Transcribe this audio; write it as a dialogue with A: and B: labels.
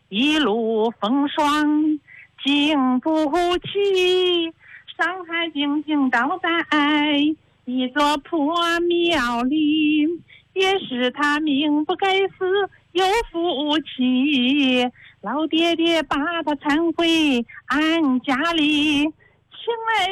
A: 一路风霜经不起，山海静静倒在一座破庙里，也是他命不该死有福气，老爹爹把他搀回俺家里，请来